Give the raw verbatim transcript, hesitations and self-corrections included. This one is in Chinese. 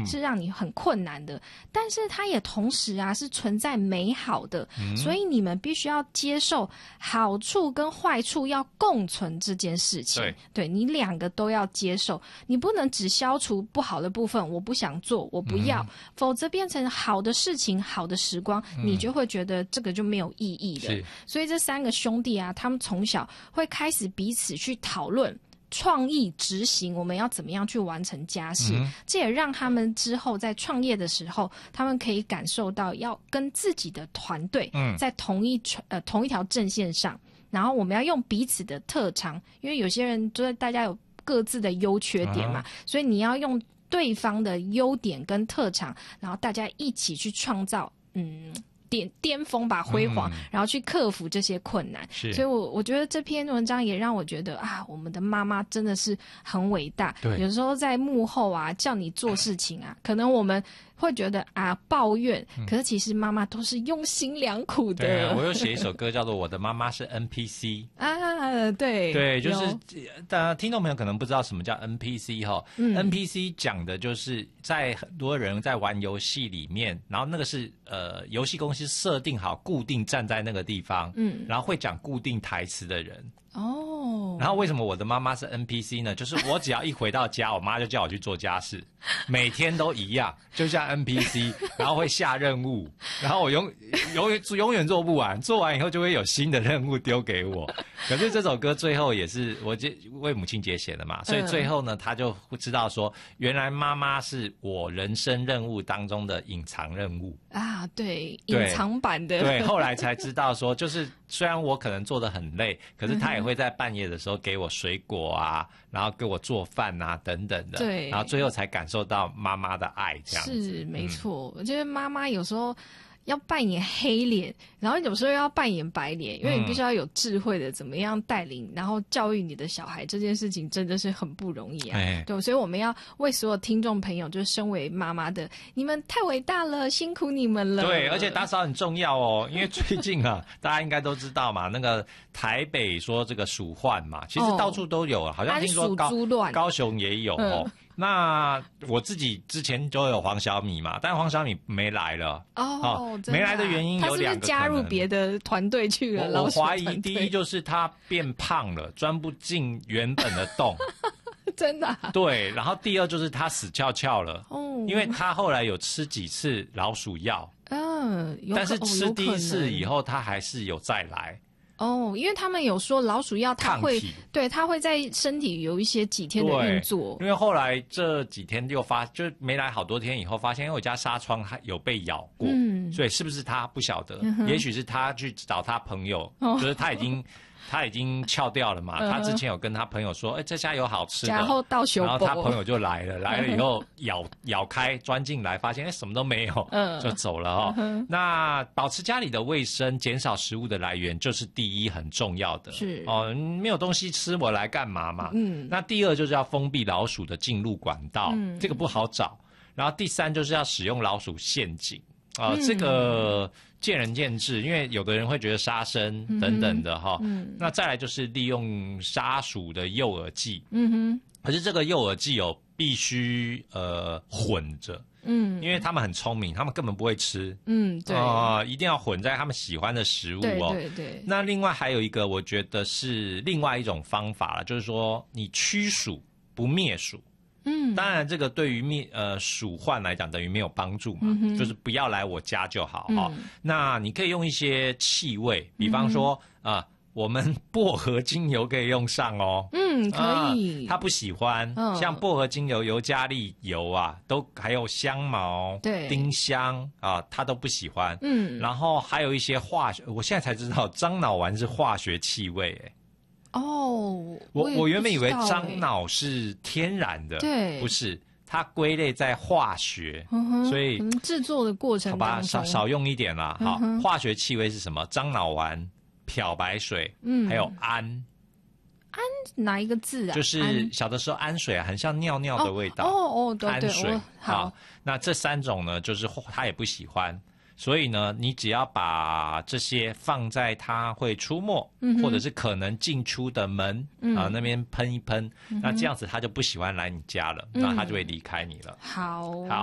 是让你很困难的，但是它也同时啊是存在美好的，嗯、所以你们必须要接受好处跟坏处要共存这件事情。对，对你两个都要接受，你不能只消除不好的部分，我不想做，我不要，嗯、否则变成好的事情、好的时光，嗯、你就会觉得这个就没有意义了。所以这三个兄弟啊，他们从小会开始彼此去讨论。创意执行，我们要怎么样去完成家事？嗯、这也让他们之后在创业的时候，他们可以感受到要跟自己的团队在同一、嗯、呃同一条阵线上，然后我们要用彼此的特长，因为有些人就是大家有各自的优缺点嘛，嗯、所以你要用对方的优点跟特长，然后大家一起去创造，嗯。巅巅峰吧，辉煌，嗯、然后去克服这些困难。所以我我觉得这篇文章也让我觉得啊，我们的妈妈真的是很伟大。对，有时候在幕后啊，叫你做事情啊，可能我们会觉得啊抱怨，嗯、可是其实妈妈都是用心良苦的。 对、啊，我有写一首歌叫做《我的妈妈是 N P C》 啊，对对，就是大家听众朋友可能不知道什么叫 N P C 哈、嗯、，N P C 讲的就是在很多人在玩游戏里面，然后那个是呃游戏公司设定好固定站在那个地方，嗯，然后会讲固定台词的人。哦，然后为什么我的妈妈是 N P C 呢？就是我只要一回到家，我妈就叫我去做家事，每天都一样，就像 N P C， 然后会下任务，然后我永永远永远做不完，做完以后就会有新的任务丢给我。可是这首歌最后也是我为母亲节写的嘛，所以最后呢，他就会知道说，原来妈妈是我人生任务当中的隐藏任务啊，对，隐藏版的。 对，后来才知道说，就是虽然我可能做得很累，可是他也会在半夜的时候给我水果啊，然后给我做饭啊等等的，对，然后最后才感受到妈妈的爱，这样子是没错。我觉得妈妈有时候要扮演黑脸，然后有时候要扮演白脸，因为你必须要有智慧的怎么样带领，然后教育你的小孩，这件事情真的是很不容易啊。哎、对，所以我们要为所有听众朋友，就是身为妈妈的，你们太伟大了，辛苦你们了。 对，而且打扫很重要哦，因为最近啊，大家应该都知道嘛，那个台北说这个鼠患嘛，其实到处都有，哦、好像听说高高雄也有哦。嗯，那我自己之前就有黄小米嘛，但黄小米没来了哦，哦没来的原因有两个可能， 他是不是加入别的团队去了？ 我怀疑第一就是他变胖了，钻不进原本的洞， 真的、啊。 对，然后第二就是他死翘翘了，哦，因为他后来有吃几次老鼠药，嗯，但是吃第一次以后，他还是有再来。 哦，因为他们有说老鼠药它会对它会在身体有一些几天的运作， 因为后来这几天又发就没来好多天以后发现，因为我家纱窗还有被咬过，嗯，所以是不是他不晓得，嗯、也许是他去找他朋友，哦、就是他已经。他已经翘掉了嘛、呃、他之前有跟他朋友说，哎、欸，这家有好吃的，然后到然后他朋友就来了，来了以后咬咬开钻进来，发现哎、欸、什么都没有，嗯，就走了哦、嗯。那保持家里的卫生，减少食物的来源，就是第一很重要的，是哦，没有东西吃我来干嘛嘛？嗯，那第二就是要封闭老鼠的进入管道，嗯，这个不好找。然后第三就是要使用老鼠陷阱。啊、呃嗯，这个见仁见智，因为有的人会觉得杀生等等的哈、嗯嗯。那再来就是利用杀鼠的诱饵剂，嗯哼。可是这个诱饵剂哦，必须呃混着，嗯，因为他们很聪明，他们根本不会吃，嗯，对啊、呃，一定要混在他们喜欢的食物哦。对对对。那另外还有一个，我觉得是另外一种方法了，就是说你驱鼠不灭鼠。嗯，当然，这个对于灭呃鼠患来讲，等于没有帮助嘛、嗯，就是不要来我家就好哈、嗯。那你可以用一些气味，比方说啊、嗯呃，我们薄荷精油可以用上哦。嗯，可以。他、呃、不喜欢、嗯，像薄荷精油、尤加利油啊，都还有香茅、对丁香啊，他都不喜欢。嗯，然后还有一些化学，我现在才知道樟脑丸是化学气味，哎。哦，我我原本以为樟脑是天然的，对，不是，它归类在化学，嗯、所以制作的过程当中， 好吧，少少用一点啦。好、嗯，化学气味是什么？樟脑丸、漂白水，嗯，还有氨。 氨哪一个字啊？ 就是小的时候氨水啊，很像尿尿的味道。 哦哦，对对， 氨水、 哦、好。 那这三种呢，就是他也不喜欢。所以呢，你只要把这些放在它会出没、嗯、或者是可能进出的门、嗯、啊那边喷一喷、嗯，那这样子它就不喜欢来你家了，那、嗯、它就会离开你了。 好。 好。